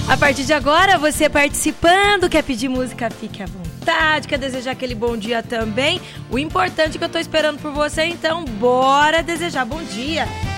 A partir de agora, você participando, quer pedir música, fique à vontade, quer desejar aquele bom dia também. O importante é que eu tô esperando por você, então bora desejar bom dia.